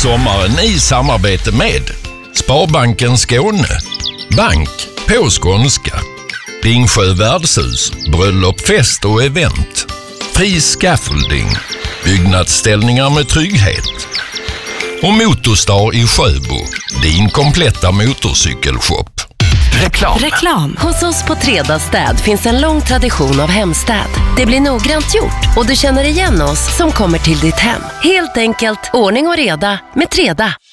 sommaren i samarbete med Sparbanken Skåne, bank på skånska, Ringsjö värdshus, bröllop, fest och event, Fri Scaffolding, byggnadsställningar med trygghet och Motorstar i Sjöbo, din kompletta motorcykelshop. Reklam. Hos oss på Trädasstäd finns en lång tradition av hemstäd. Det blir noggrant gjort och du känner igen oss som kommer till ditt hem. Helt enkelt ordning och reda med Träda.